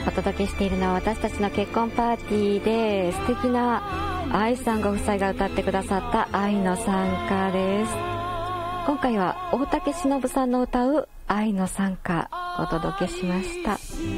お届けしているのは私たちの結婚パーティーで素敵な愛さんご夫妻が歌ってくださった愛の賛歌です。今回は大竹しのぶさんの歌う愛の賛歌お届けしました。